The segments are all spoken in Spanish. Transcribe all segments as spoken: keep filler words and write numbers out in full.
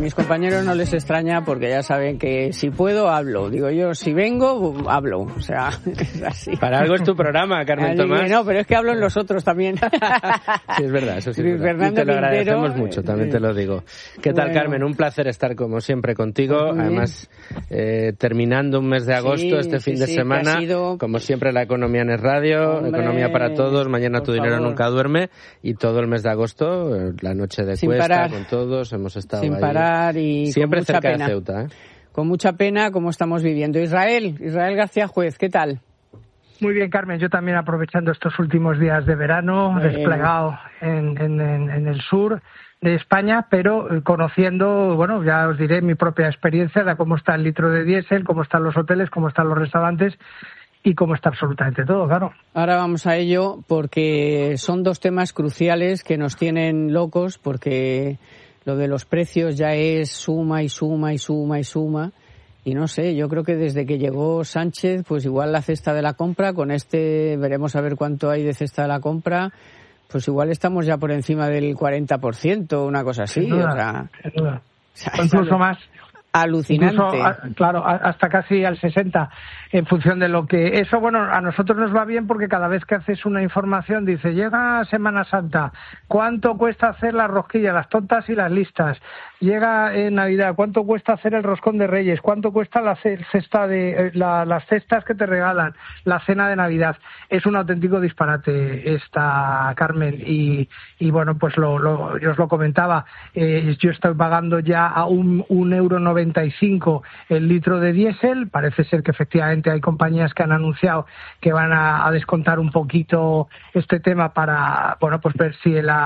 mis compañeros no les extraña porque ya saben que si puedo, hablo. Digo yo, si vengo, hablo. O sea, es así. Para algo es tu programa, Carmen Así Tomás. que no, pero es que hablo en los otros también. Sí, es verdad, eso sí es verdad. Y te lo agradecemos mucho, también te lo digo. ¿Qué tal, bueno. Carmen? Un placer estar como siempre contigo. Muy Además, eh, terminando un mes de agosto, sí, este fin sí, de sí, semana, sido... como siempre, la economía en Es Radio, Hombre, economía para todos, mañana tu dinero favor. Nunca duerme, y todo el mes de agosto, la noche de Sin cuesta parar. Con todos, hemos estado Sin ahí. parar y siempre con mucha cerca pena. de Ceuta, ¿eh? Con mucha pena como estamos viviendo. Israel, Israel García Juez, ¿qué tal? Muy bien, Carmen. Yo también aprovechando estos últimos días de verano, bueno. desplegado en, en, en el sur de España, pero conociendo, bueno, ya os diré mi propia experiencia de cómo está el litro de diésel, cómo están los hoteles, cómo están los restaurantes y cómo está absolutamente todo, claro. Ahora vamos a ello porque son dos temas cruciales que nos tienen locos, porque lo de los precios ya es suma y suma y suma y suma. Y no sé, yo creo que desde que llegó Sánchez, pues igual la cesta de la compra, con este veremos a ver cuánto hay de cesta de la compra, pues igual estamos ya por encima del cuarenta por ciento, una cosa así. Sin duda, o sea, sin duda. O sea, incluso más. Alucinante. Incluso, claro, hasta casi al sesenta, en función de lo que... Eso, bueno, a nosotros nos va bien porque cada vez que haces una información dice, llega Semana Santa, ¿cuánto cuesta hacer las rosquillas, las tontas y las listas? Llega en Navidad, ¿cuánto cuesta hacer el roscón de Reyes? ¿Cuánto cuesta la cesta de la, las cestas que te regalan? La cena de Navidad. Es un auténtico disparate esta, Carmen. Y, y bueno, pues lo, lo, yo os lo comentaba, eh, yo estoy pagando ya a un, un euro noventa y cinco el litro de diésel. Parece ser que efectivamente hay compañías que han anunciado que van a, a descontar un poquito este tema para, bueno, pues ver si el,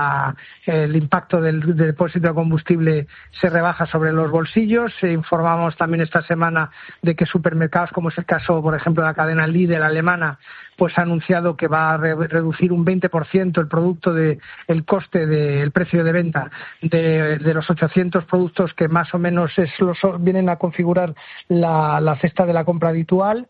el impacto del, del depósito de combustible se rebaja sobre los bolsillos. Eh, informamos también esta semana de que supermercados, como es el caso, por ejemplo, de la cadena Lidl alemana, pues ha anunciado que va a re- reducir un veinte por ciento el producto de el coste del precio de venta de, de los ochocientos productos que más o menos es los, vienen a configurar la, la cesta de la compra habitual.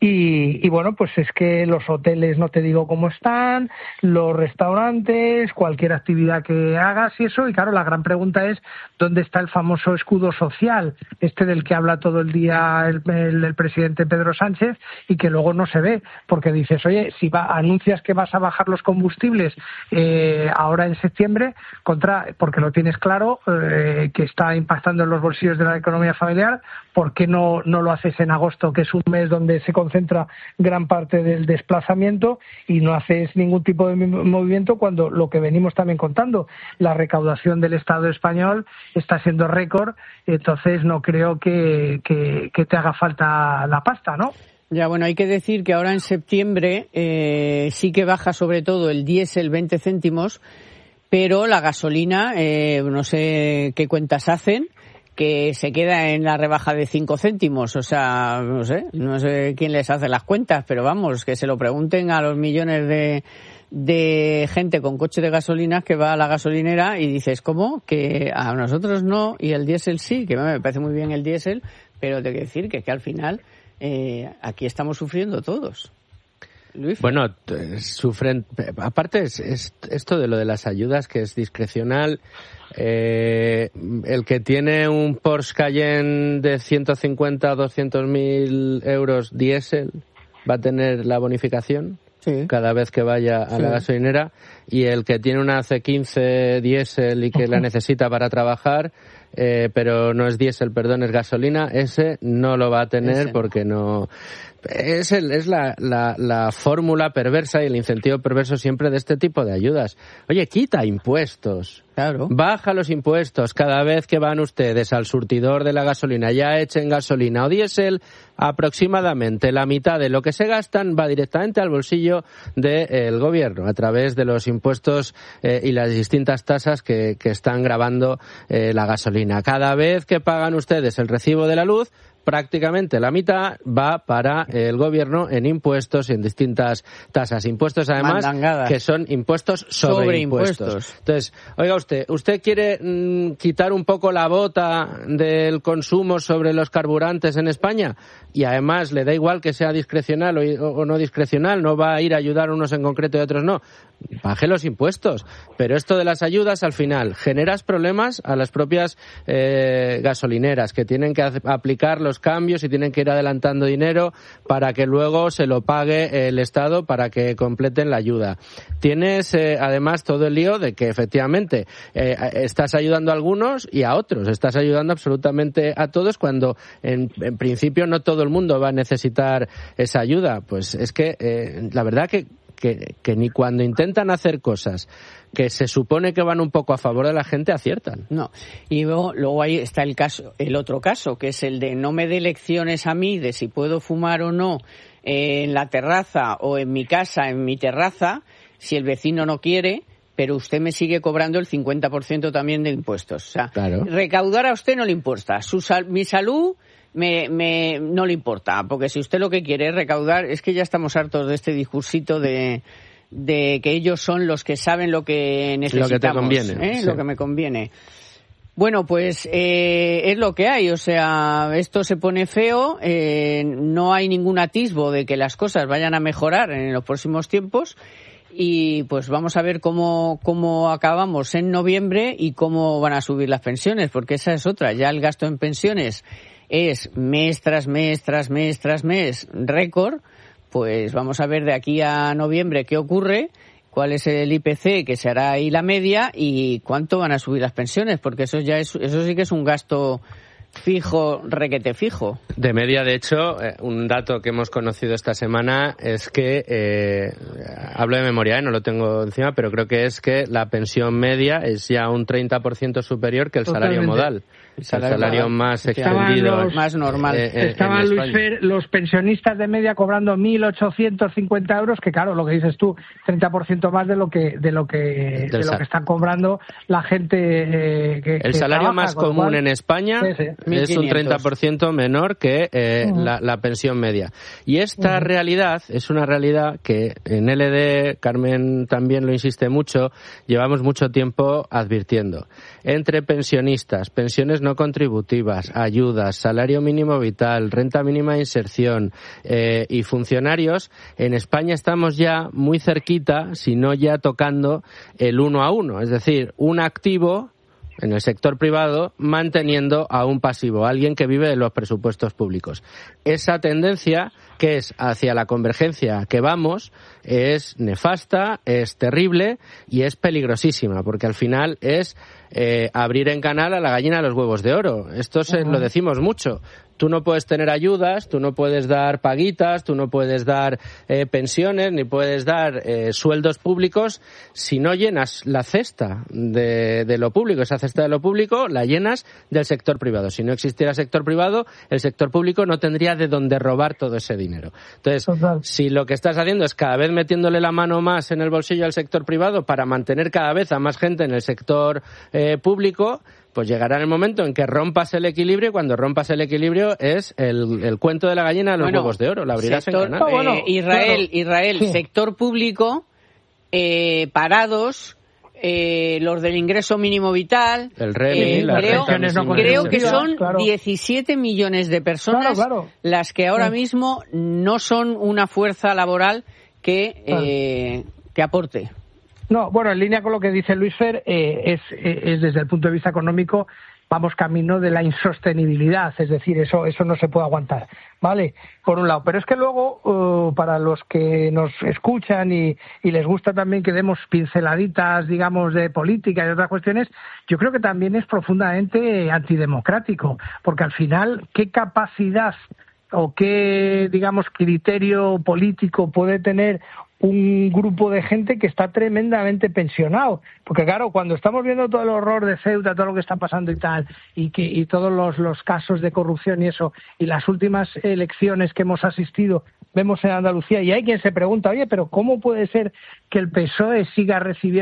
Y, y bueno, pues es que los hoteles no te digo cómo están, los restaurantes, cualquier actividad que hagas y eso. Y claro, la gran pregunta es ¿dónde está el famoso escudo social, este del que habla todo el día el, el, el presidente Pedro Sánchez y que luego no se ve? Porque dices, oye, si va, anuncias que vas a bajar los combustibles eh, ahora en septiembre, contra porque lo tienes claro, eh, que está impactando en los bolsillos de la economía familiar, ¿por qué no, no lo haces en agosto, que es un mes donde se concentra gran parte del desplazamiento, y no haces ningún tipo de movimiento cuando lo que venimos también contando, la recaudación del Estado español está siendo récord? Entonces no creo que, que, que te haga falta la pasta, ¿no? Ya, bueno, hay que decir que ahora en septiembre eh, sí que baja sobre todo el diésel veinte céntimos, pero la gasolina, eh, no sé qué cuentas hacen, que se queda en la rebaja de cinco céntimos, o sea, no sé, no sé quién les hace las cuentas, pero vamos, que se lo pregunten a los millones de, de gente con coche de gasolinas que va a la gasolinera y dices, ¿cómo? Que a nosotros no y el diésel sí, que me parece muy bien el diésel, pero tengo que decir que es que al final eh, aquí estamos sufriendo todos. Luis. Bueno, sufren, aparte es, es esto de lo de las ayudas que es discrecional. Eh, el que tiene un Porsche Cayenne de ciento cincuenta a doscientos mil euros diésel va a tener la bonificación sí. cada vez que vaya a sí. la gasolinera, y el que tiene una C quince diésel y que la necesita para trabajar, eh, pero no es diésel, perdón, es gasolina, ese no lo va a tener ese. porque no... Es, el, es la, la, la fórmula perversa y el incentivo perverso siempre de este tipo de ayudas. Oye, quita impuestos. Claro. Baja los impuestos cada vez que van ustedes al surtidor de la gasolina. Ya echen gasolina o diésel, aproximadamente la mitad de lo que se gastan va directamente al bolsillo del eh, gobierno a través de los impuestos eh, y las distintas tasas que, que están gravando eh, la gasolina. Cada vez que pagan ustedes el recibo de la luz, prácticamente la mitad va para el gobierno en impuestos y en distintas tasas. Impuestos, además, Mandangadas. que son impuestos sobre, Sobre impuestos. impuestos. Entonces, oiga usted, ¿usted quiere mmm, quitar un poco la bota del consumo sobre los carburantes en España? Y además le da igual que sea discrecional o, o no discrecional, no va a ir a ayudar a unos en concreto y a otros no. Baje los impuestos. Pero esto de las ayudas, al final, generas problemas a las propias eh, gasolineras, que tienen que aplicar los cambios y tienen que ir adelantando dinero para que luego se lo pague el Estado para que completen la ayuda. Tienes, eh, además, todo el lío de que, efectivamente, eh, estás ayudando a algunos y a otros. Estás ayudando absolutamente a todos cuando, en, en principio, no todo el mundo va a necesitar esa ayuda. Pues es que, eh, la verdad que Que, que ni cuando intentan hacer cosas que se supone que van un poco a favor de la gente aciertan. No. Y luego, luego ahí está el caso, el otro caso, que es el de no me dé lecciones a mí de si puedo fumar o no eh, en la terraza o en mi casa, en mi terraza, si el vecino no quiere, pero usted me sigue cobrando el cincuenta por ciento también de impuestos. O sea, claro. Recaudar a usted no le importa. Su sal, mi salud Me, me, no le importa, porque si usted lo que quiere es recaudar, es que ya estamos hartos de este discursito de, de que ellos son los que saben lo que necesitamos, lo que te conviene, ¿eh? Sí. Lo que me conviene. Bueno, pues eh, es lo que hay, o sea, esto se pone feo, eh, no hay ningún atisbo de que las cosas vayan a mejorar en los próximos tiempos. Y pues vamos a ver cómo, cómo acabamos en noviembre y cómo van a subir las pensiones, porque esa es otra, ya el gasto en pensiones es mes tras mes, tras mes, tras mes, récord. Pues vamos a ver de aquí a noviembre qué ocurre, cuál es el I P C que se hará ahí la media y cuánto van a subir las pensiones, porque eso ya es, eso sí que es un gasto fijo, requete fijo. De media, de hecho, eh, un dato que hemos conocido esta semana es que, eh, hablo de memoria, eh, no lo tengo encima, pero creo que es que la pensión media es ya un treinta por ciento superior que el Totalmente. salario modal. El salario, el salario más extendido. Los, más normal. Eh, eh, Estaban, Luis Fer, los pensionistas de media cobrando mil ochocientos cincuenta euros, que claro, lo que dices tú, treinta por ciento más de lo que de lo que de lo que están cobrando la gente eh, que El que salario trabaja, más común cual, en España sí, sí. es un treinta por ciento menor que eh, uh-huh. la, la pensión media. Y esta uh-huh. realidad es una realidad que en L D, Carmen también lo insiste mucho, llevamos mucho tiempo advirtiendo. Entre pensionistas, pensiones no contributivas, ayudas, salario mínimo vital, renta mínima de inserción eh, y funcionarios, en España estamos ya muy cerquita, si no ya tocando el uno a uno, es decir, un activo en el sector privado manteniendo a un pasivo, alguien que vive de los presupuestos públicos. Esa tendencia, que es hacia la convergencia que vamos, es nefasta, es terrible y es peligrosísima, porque al final es eh, abrir en canal a la gallina de los huevos de oro. Esto se, uh-huh. lo decimos mucho. Tú no puedes tener ayudas, tú no puedes dar paguitas, tú no puedes dar eh, pensiones, ni puedes dar eh, sueldos públicos si no llenas la cesta de, de lo público. Esa cesta de lo público la llenas del sector privado. Si no existiera sector privado, el sector público no tendría de dónde robar todo ese dinero. Entonces, Total. si lo que estás haciendo es cada vez metiéndole la mano más en el bolsillo al sector privado para mantener cada vez a más gente en el sector eh, público, pues llegará el momento en que rompas el equilibrio, y cuando rompas el equilibrio es el, el cuento de la gallina de los bueno, huevos de oro, la abrirás sector, en canal. Eh, bueno, Israel, claro. Israel, sí. Sector público, eh, parados, eh, los del ingreso mínimo vital, el R E M I, eh, las creo, rentas no creo que son claro. diecisiete millones de personas claro, claro. las que ahora sí. mismo no son una fuerza laboral que, claro. eh, que aporte. No, bueno, en línea con lo que dice Luis Fer, eh, es, es desde el punto de vista económico, vamos camino de la insostenibilidad, es decir, eso eso no se puede aguantar, ¿vale? Por un lado, pero es que luego, uh, para los que nos escuchan y, y les gusta también que demos pinceladitas, digamos, de política y otras cuestiones, yo creo que también es profundamente antidemocrático, porque al final, ¿qué capacidad o qué, digamos, criterio político puede tener un grupo de gente que está tremendamente pensionado? Porque claro, cuando estamos viendo todo el horror de Ceuta, todo lo que está pasando y tal, y que y todos los, los casos de corrupción y eso, y las últimas elecciones que hemos asistido, vemos en Andalucía, y hay quien se pregunta, oye, pero ¿cómo puede ser que el P S O E siga recibiendo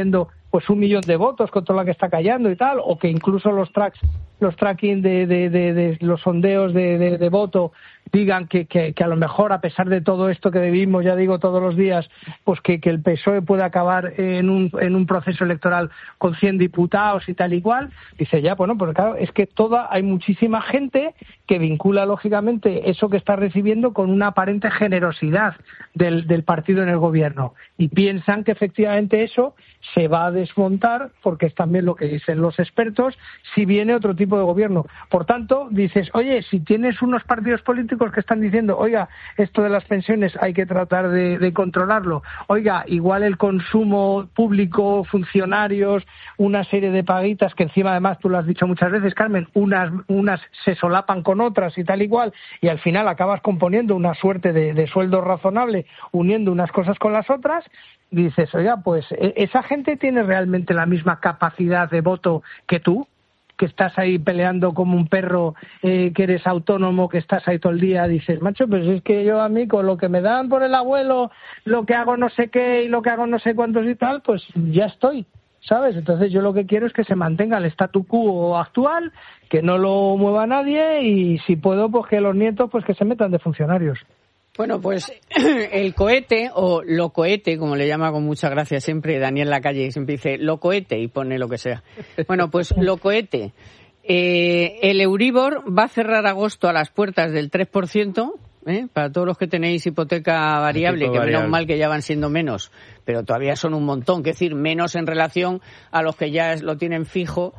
pues un millón de votos con toda la que está callando y tal, o que incluso los tracks, los tracking de, de, de, de los sondeos de, de, de voto digan que, que, que a lo mejor, a pesar de todo esto que vivimos, ya digo, todos los días, pues que, que el P S O E puede acabar en un, en un proceso electoral con cien diputados y tal y cual, dice ya, bueno, pues claro, es que toda, hay muchísima gente que vincula lógicamente eso que está recibiendo con una aparente generosidad del, del partido en el gobierno, y piensan que efectivamente eso se va a desmontar, porque es también lo que dicen los expertos, si viene otro tipo de gobierno. Por tanto, dices, oye, si tienes unos partidos políticos que están diciendo, oiga, esto de las pensiones hay que tratar de, de controlarlo, oiga, igual el consumo público, funcionarios, una serie de paguitas que encima además tú lo has dicho muchas veces, Carmen, unas, unas se solapan con otras y tal igual, y al final acabas componiendo una suerte de, de sueldo razonable, uniendo unas cosas con las otras, dices, oiga, pues esa gente tiene realmente la misma capacidad de voto que tú, que estás ahí peleando como un perro, eh, que eres autónomo, que estás ahí todo el día, dices, macho, pues es que yo a mí con lo que me dan por el abuelo, lo que hago no sé qué y lo que hago no sé cuántos y tal, pues ya estoy, ¿sabes? Entonces yo lo que quiero es que se mantenga el statu quo actual, que no lo mueva nadie, y si puedo, pues que los nietos pues que se metan de funcionarios. Bueno, pues el cohete, o lo cohete, como le llama con mucha gracia siempre Daniel Lacalle, siempre dice lo cohete y pone lo que sea. Bueno, pues lo cohete. Eh, el Euribor va a cerrar agosto a las puertas del tres por ciento, ¿eh? Para todos los que tenéis hipoteca variable, que variable. Menos mal que ya van siendo menos, pero todavía son un montón, que decir, menos en relación a los que ya lo tienen fijo,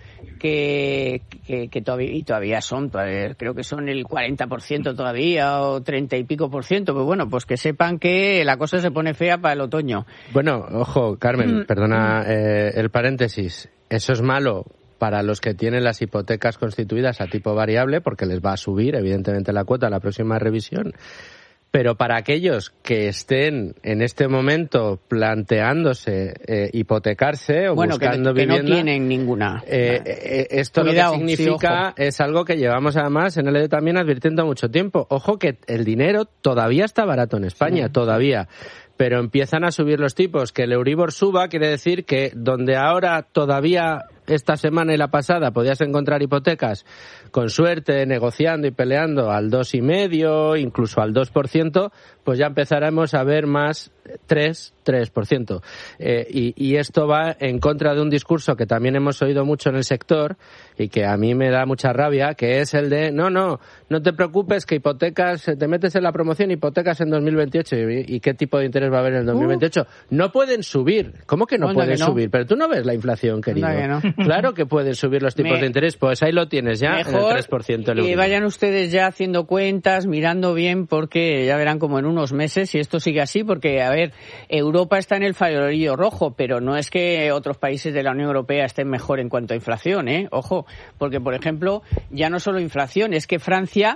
que, que, que todavía, y todavía son, todavía, creo que son el cuarenta por ciento todavía, o treinta y pico por ciento, pues bueno, pues que sepan que la cosa se pone fea para el otoño. Bueno, ojo, Carmen, mm. perdona eh, el paréntesis, eso es malo para los que tienen las hipotecas constituidas a tipo variable, porque les va a subir, evidentemente, la cuota a la próxima revisión. Pero para aquellos que estén en este momento planteándose eh, hipotecarse o bueno, buscando que, que vivienda... no tienen ninguna. Eh, eh, esto Cuidado, lo que significa sí, es algo que llevamos además en el E D también advirtiendo mucho tiempo. Ojo que el dinero todavía está barato en España, sí, todavía. Pero empiezan a subir los tipos. Que el Euribor suba quiere decir que donde ahora todavía esta semana y la pasada podías encontrar hipotecas con suerte, negociando y peleando al dos y medio, incluso al dos por ciento, pues ya empezaremos a ver más tres, tres por ciento. Eh, y, y esto va en contra de un discurso que también hemos oído mucho en el sector y que a mí me da mucha rabia, que es el de, no, no, no te preocupes que hipotecas, te metes en la promoción hipotecas en dos mil veintiocho. ¿Y, y qué tipo de interés va a haber en el dos mil veintiocho? Uh. No pueden subir. ¿Cómo que no Onda pueden que no. subir? Pero tú no ves la inflación, querido. Que no. Claro que pueden subir los tipos me... de interés, pues ahí lo tienes ya, mejor en el tres por ciento. Y vayan ustedes ya haciendo cuentas, mirando bien, porque ya verán como en unos meses, si esto sigue así, porque, a ver, Europa está en el farolillo rojo, pero no es que otros países de la Unión Europea estén mejor en cuanto a inflación, ¿eh? Ojo, porque, por ejemplo, ya no solo inflación, es que Francia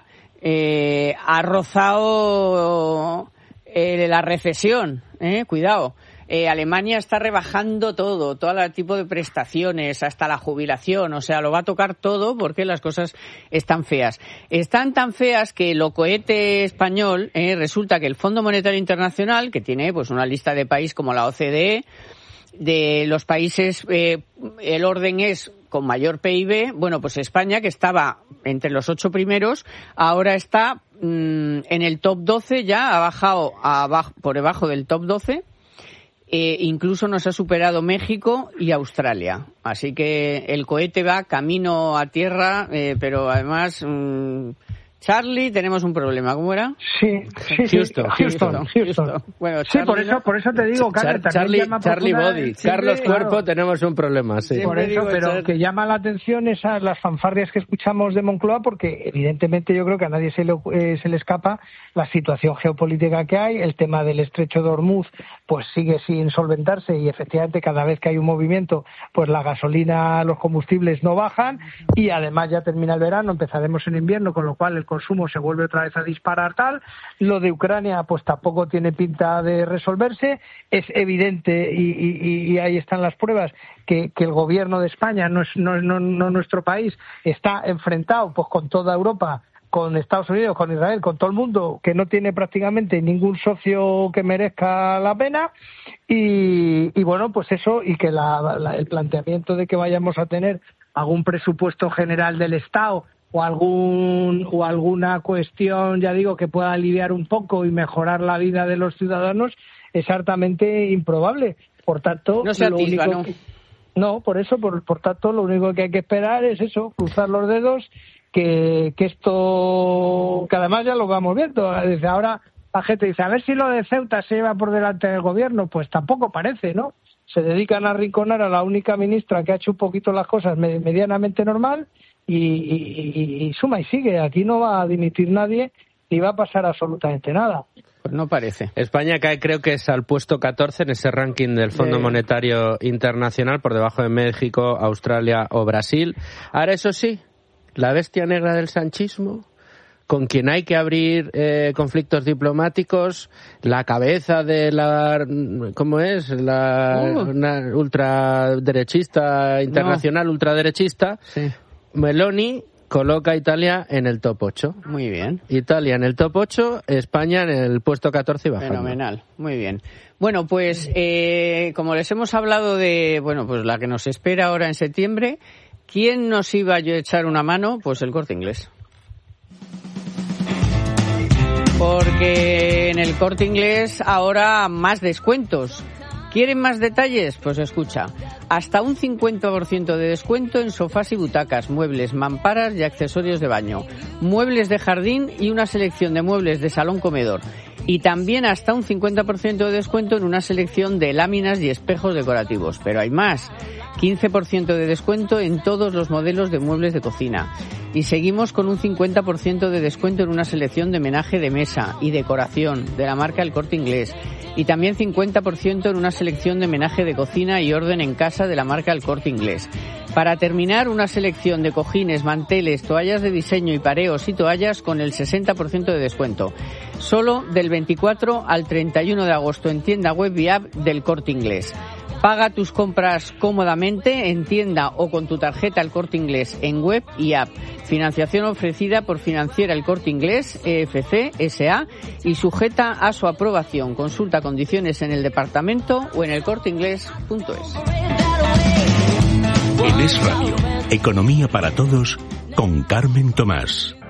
eh, ha rozado eh, la recesión, ¿eh? Cuidado. Eh, Alemania está rebajando todo, todo el tipo de prestaciones, hasta la jubilación, o sea, lo va a tocar todo porque las cosas están feas. Están tan feas que el cohete español, eh, resulta que el Fondo Monetario Internacional, que tiene pues una lista de países como la O C D E, de los países, eh, el orden es con mayor P I B, bueno, pues España, que estaba entre los ocho primeros, ahora está mmm, en el top doce, ya ha bajado a, por debajo del top doce. Eh, incluso nos ha superado México y Australia. Así que el cohete va camino a tierra, eh, pero además... Mmm, Charlie, tenemos un problema. ¿Cómo era? Sí, sí, Houston, sí, Houston, Houston. Houston. Bueno, sí, por eso, por eso te digo, Carlos, Char Charlie, Charlie Body, siempre, Carlos Cuerpo, claro, tenemos un problema, sí. Por eso, pero Char que llama la atención esas las fanfarrias que escuchamos de Moncloa, porque evidentemente yo creo que a nadie se le, eh, se le escapa la situación geopolítica que hay, el tema del estrecho de Hormuz, pues sigue sin solventarse y efectivamente cada vez que hay un movimiento, pues la gasolina, los combustibles no bajan y además ya termina el verano, empezaremos en invierno, con lo cual el consumo se vuelve otra vez a disparar tal. Lo de Ucrania pues tampoco tiene pinta de resolverse. Es evidente y, y, y ahí están las pruebas que, que el gobierno de España, no, es, no, no, no nuestro país, está enfrentado pues con toda Europa con Estados Unidos, con Israel, con todo el mundo, que no tiene prácticamente ningún socio que merezca la pena, y, y bueno, pues eso, y que la, la, el planteamiento de que vayamos a tener algún presupuesto general del Estado o algún o alguna cuestión, ya digo, que pueda aliviar un poco y mejorar la vida de los ciudadanos es altamente improbable. Por tanto, no se atisba, ¿no? Que, no, por eso, por, por tanto, lo único que hay que esperar es eso, cruzar los dedos, que, que esto, que además ya lo vamos viendo. Desde ahora la gente dice, a ver si lo de Ceuta se lleva por delante del gobierno. Pues tampoco parece, ¿no? Se dedican a arrinconar a la única ministra que ha hecho un poquito las cosas medianamente normal y, y, y, y suma y sigue. Aquí no va a dimitir nadie ni va a pasar absolutamente nada. Pues no parece. España cae, creo que es al puesto catorce en ese ranking del Fondo de... Monetario Internacional, por debajo de México, Australia o Brasil. Ahora, eso sí, la bestia negra del sanchismo, con quien hay que abrir eh, conflictos diplomáticos, la cabeza de la, ¿cómo es? La uh. una ultraderechista internacional, no. ultraderechista, sí. Meloni coloca a Italia en el top ocho. Muy bien. Italia en el top ocho, España en el puesto catorce y bajando. Fenomenal, muy bien. Bueno, pues eh, como les hemos hablado de, bueno, pues la que nos espera ahora en septiembre, ¿quién nos iba a echar una mano? Pues el Corte Inglés. Porque en el Corte Inglés ahora más descuentos. ¿Quieren más detalles? Pues escucha. Hasta un cincuenta por ciento de descuento en sofás y butacas, muebles, mamparas y accesorios de baño, muebles de jardín y una selección de muebles de salón-comedor. Y también hasta un cincuenta por ciento de descuento en una selección de láminas y espejos decorativos. Pero hay más. quince por ciento de descuento en todos los modelos de muebles de cocina. Y seguimos con un cincuenta por ciento de descuento en una selección de menaje de mesa y decoración de la marca El Corte Inglés. Y también cincuenta por ciento en una selección de menaje de cocina y orden en casa de la marca El Corte Inglés. Para terminar, una selección de cojines, manteles, toallas de diseño y pareos y toallas con el sesenta por ciento de descuento. Solo del veinticuatro al treinta y uno de agosto en tienda web y app del Corte Inglés. Paga tus compras cómodamente en tienda o con tu tarjeta El Corte Inglés en web y app. Financiación ofrecida por Financiera El Corte Inglés, E F C S A, y sujeta a su aprobación. Consulta condiciones en el departamento o en el corte inglés punto es. En Es Radio, Economía para Todos, con Carmen Tomás.